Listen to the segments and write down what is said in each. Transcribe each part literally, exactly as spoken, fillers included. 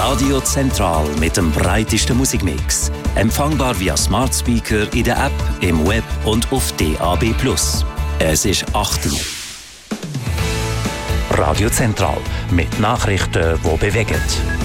Radio Zentral mit dem breitesten Musikmix. Empfangbar via Smart Speaker in der App, im Web und auf D A B plus. Es ist acht Uhr. Radio Zentral mit Nachrichten, die bewegen.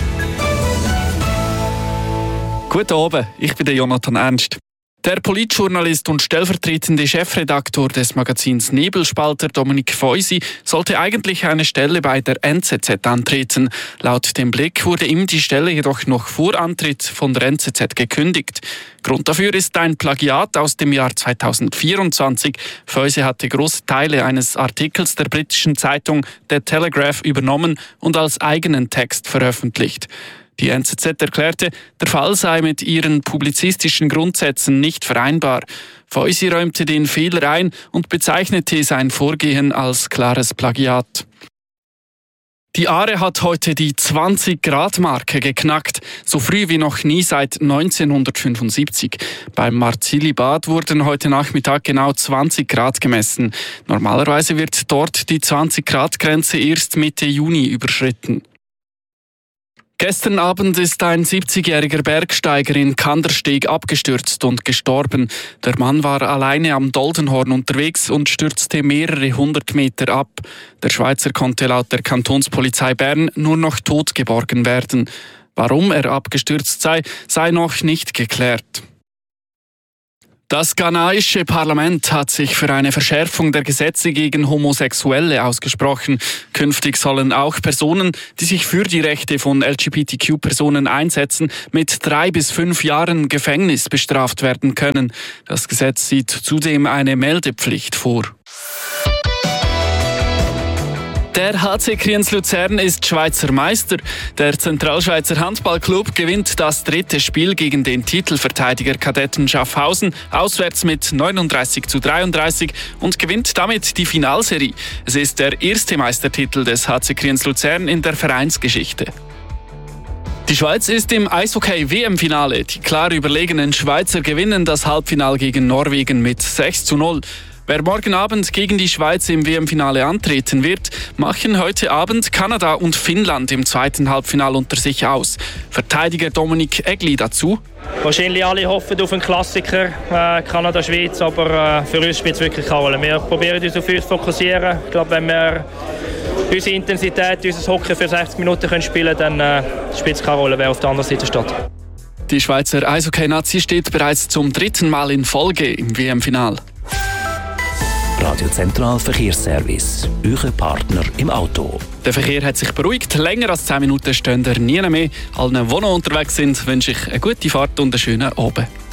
Guten Abend, ich bin der Jonathan Ernst. Der Politjournalist und stellvertretende Chefredaktor des Magazins Nebelspalter Dominik Feusi sollte eigentlich eine Stelle bei der N Z Z antreten. Laut dem Blick wurde ihm die Stelle jedoch noch vor Antritt von der N Z Z gekündigt. Grund dafür ist ein Plagiat aus dem Jahr zweitausendvierundzwanzig. Feusi hatte große Teile eines Artikels der britischen Zeitung The Telegraph übernommen und als eigenen Text veröffentlicht. Die N Z Z erklärte, der Fall sei mit ihren publizistischen Grundsätzen nicht vereinbar. Feusi räumte den Fehler ein und bezeichnete sein Vorgehen als klares Plagiat. Die Aare hat heute die zwanzig-Grad-Marke geknackt, so früh wie noch nie seit neunzehnhundertfünfundsiebzig. Beim Marzili-Bad wurden heute Nachmittag genau zwanzig Grad gemessen. Normalerweise wird dort die zwanzig-Grad-Grenze erst Mitte Juni überschritten. Gestern Abend ist ein siebzigjähriger Bergsteiger in Kandersteg abgestürzt und gestorben. Der Mann war alleine am Doldenhorn unterwegs und stürzte mehrere hundert Meter ab. Der Schweizer konnte laut der Kantonspolizei Bern nur noch tot geborgen werden. Warum er abgestürzt sei, sei noch nicht geklärt. Das ghanaische Parlament hat sich für eine Verschärfung der Gesetze gegen Homosexuelle ausgesprochen. Künftig sollen auch Personen, die sich für die Rechte von L G B T Q-Personen einsetzen, mit drei bis fünf Jahren Gefängnis bestraft werden können. Das Gesetz sieht zudem eine Meldepflicht vor. Der H C Kriens Luzern ist Schweizer Meister. Der Zentralschweizer Handballclub gewinnt das dritte Spiel gegen den Titelverteidiger Kadetten Schaffhausen auswärts mit neununddreißig zu dreiunddreißig und gewinnt damit die Finalserie. Es ist der erste Meistertitel des H C Kriens Luzern in der Vereinsgeschichte. Die Schweiz ist im Eishockey-W M-Finale. Die klar überlegenen Schweizer gewinnen das Halbfinale gegen Norwegen mit sechs zu null. Wer morgen Abend gegen die Schweiz im W M-Finale antreten wird, machen heute Abend Kanada und Finnland im zweiten Halbfinale unter sich aus. Verteidiger Dominik Egli dazu: Wahrscheinlich alle hoffen auf einen Klassiker, äh, Kanada-Schweiz, aber äh, für uns spielt es wirklich keine Rolle. Wir probieren uns auf uns zu fokussieren. Ich glaube, wenn wir unsere Intensität, unser Hockey für sechzig Minuten können spielen können, dann äh, spielt es keine Rolle, wer auf der anderen Seite steht. Die Schweizer Eishockey-Nazi steht bereits zum dritten Mal in Folge im W M-Finale. Radio Zentral Verkehrsservice, euer Partner im Auto. Der Verkehr hat sich beruhigt. Länger als zehn Minuten stehen ihr nie mehr. Allen, die noch unterwegs sind, wünsche ich eine gute Fahrt und einen schönen Abend.